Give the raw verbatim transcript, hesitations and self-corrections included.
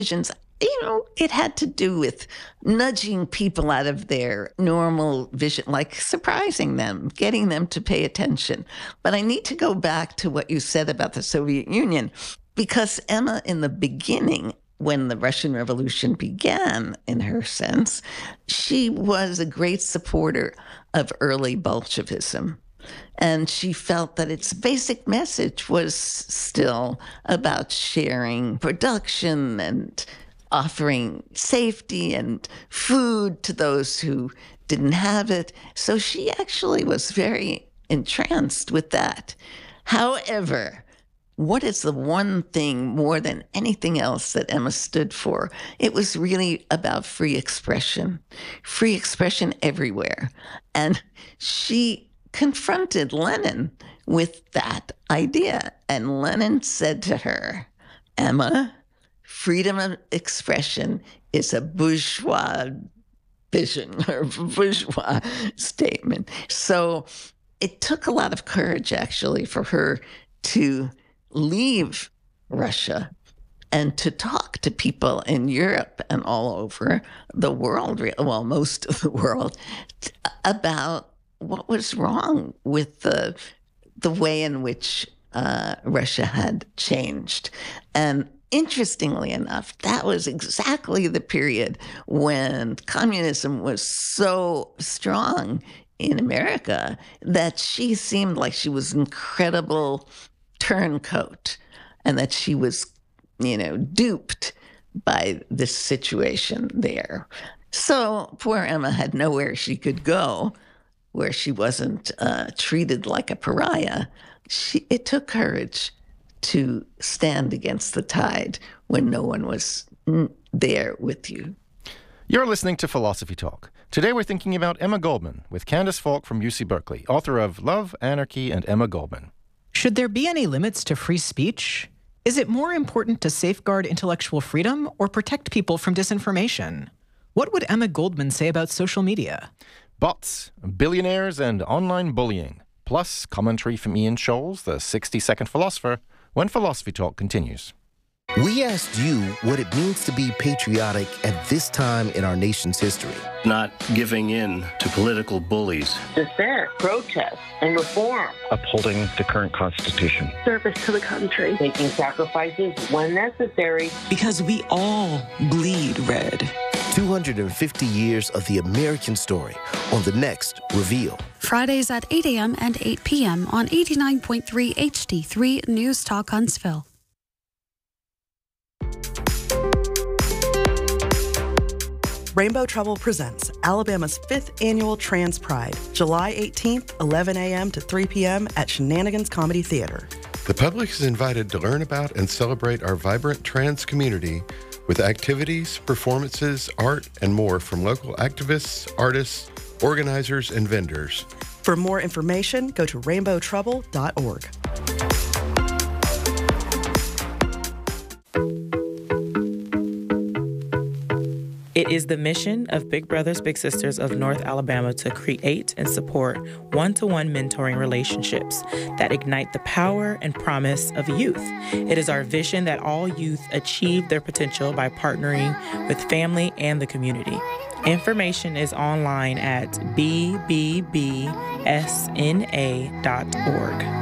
decisions. You know, it had to do with nudging people out of their normal vision, like surprising them, getting them to pay attention. But I need to go back to what you said about the Soviet Union, because Emma, in the beginning, when the Russian Revolution began, in her sense, she was a great supporter of early Bolshevism. And she felt that its basic message was still about sharing production and offering safety and food to those who didn't have it. So she actually was very entranced with that. However, what is the one thing more than anything else that Emma stood for? It was really about free expression, free expression everywhere. And she confronted Lenin with that idea. And Lenin said to her, Emma, freedom of expression is a bourgeois vision or bourgeois statement. So it took a lot of courage, actually, for her to leave Russia and to talk to people in Europe and all over the world, well, most of the world, about what was wrong with the the way in which uh, Russia had changed. And interestingly enough, that was exactly the period when communism was so strong in America that she seemed like she was an incredible turncoat and that she was, you know, duped by this situation there. So poor Emma had nowhere she could go where she wasn't uh, treated like a pariah. She, it took courage to stand against the tide when no one was there with you. You're listening to Philosophy Talk. Today we're thinking about Emma Goldman with Candace Falk from U C Berkeley, author of Love, Anarchy, and Emma Goldman. Should there be any limits to free speech? Is it more important to safeguard intellectual freedom or protect people from disinformation? What would Emma Goldman say about social media? Bots, billionaires, and online bullying. Plus commentary from Ian Scholes, the sixty-second philosopher, when Philosophy Talk continues. We asked you what it means to be patriotic at this time in our nation's history. Not giving in to political bullies. Dissent, protest, and reform. Upholding the current Constitution. Service to the country. Making sacrifices when necessary. Because we all bleed red. two hundred fifty years of the American story on the next Reveal. Fridays at eight a.m. and eight p.m. on eighty-nine point three H D three News Talk Huntsville. Rainbow Trouble presents Alabama's fifth annual Trans Pride, July eighteenth, eleven a.m. to three p.m. at Shenanigans Comedy Theater. The public is invited to learn about and celebrate our vibrant trans community with activities, performances, art, and more from local activists, artists, organizers, and vendors. For more information, go to rainbow trouble dot org. It is the mission of Big Brothers Big Sisters of North Alabama to create and support one-to-one mentoring relationships that ignite the power and promise of youth. It is our vision that all youth achieve their potential by partnering with family and the community. Information is online at b b b s n a dot org.